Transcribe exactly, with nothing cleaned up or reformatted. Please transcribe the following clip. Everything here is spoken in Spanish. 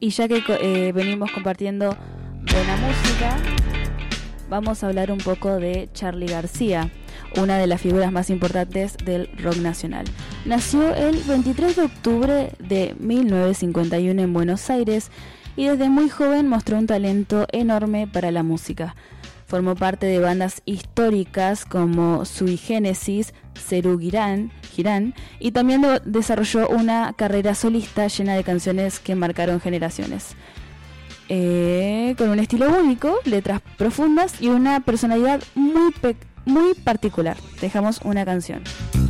Y ya que eh, venimos compartiendo buena música, vamos a hablar un poco de Charly García, una de las figuras más importantes del rock nacional. Nació el veintitrés de octubre de mil novecientos cincuenta y uno en Buenos Aires y desde muy joven mostró un talento enorme para la música. Formó parte de bandas históricas como Sui Génesis, Serú Girán, Girán y también de- desarrolló una carrera solista llena de canciones que marcaron generaciones. Eh, con un estilo único, letras profundas y una personalidad muy, pe- muy particular. Dejamos una canción.